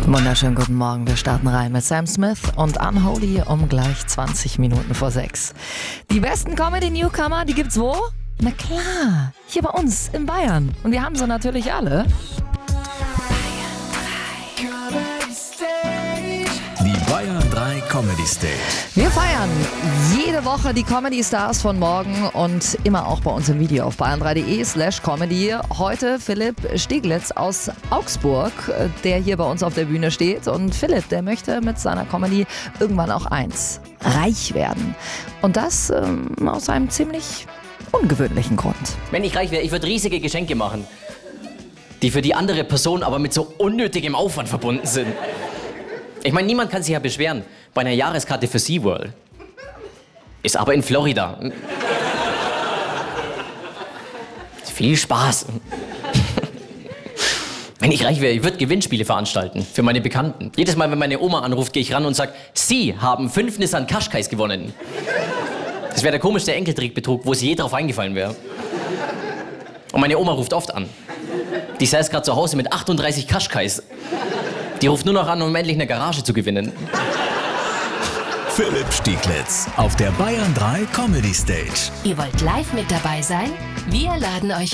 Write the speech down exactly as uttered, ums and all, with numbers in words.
Wunderschönen guten Morgen. Wir starten rein mit Sam Smith und Unholy um gleich zwanzig Minuten vor sechs. Die besten Comedy-Newcomer, die gibt's wo? Na klar, hier bei uns in Bayern. Und wir haben sie natürlich alle. Die Bayern drei Comedy Stage. Wir feiern jede Woche die Comedy-Stars von morgen und immer auch bei uns im Video auf bayern drei punkt de slash comedy. Heute Philipp Stieglitz aus Augsburg, der hier bei uns auf der Bühne steht. Und Philipp, der möchte mit seiner Comedy irgendwann auch eins: reich werden. Und das ähm, aus einem ziemlich ungewöhnlichen Grund. Wenn ich reich wäre, ich würde riesige Geschenke machen, die für die andere Person aber mit so unnötigem Aufwand verbunden sind. Ich meine, niemand kann sich ja beschweren bei einer Jahreskarte für SeaWorld. Ist aber in Florida. Viel Spaß. Wenn ich reich wäre, ich würde Gewinnspiele veranstalten für meine Bekannten. Jedes Mal, wenn meine Oma anruft, gehe ich ran und sage, Sie haben fünf Nissan Qashqais gewonnen. Das wäre der komischste Enkeltrickbetrug, wo sie je drauf eingefallen wäre. Und meine Oma ruft oft an. Die saß gerade zu Hause mit achtunddreißig Qashqais. Die ruft nur noch an, um endlich eine Garage zu gewinnen. Philipp Stieglitz auf der Bayern drei Comedy Stage. Ihr wollt live mit dabei sein? Wir laden euch